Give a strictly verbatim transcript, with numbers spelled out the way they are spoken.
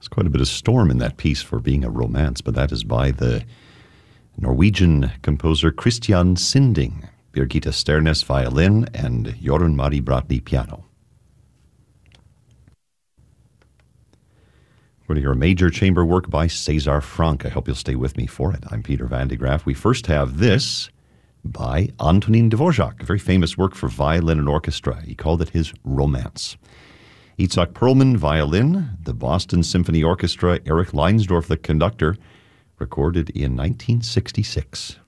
There's quite a bit of storm in that piece for being a romance, but that is by the Norwegian composer Christian Sinding, Birgitta Sternes violin, and Jorunn Mari Bratli piano. We're going to hear a major chamber work by César Franck. I hope you'll stay with me for it. I'm Peter Van de Graaff. We first have this by Antonin Dvorak, a very famous work for violin and orchestra. He called it his Romance. Itzhak Perlman, violin. The Boston Symphony Orchestra, Eric Leinsdorf, the conductor, recorded in nineteen sixty-six.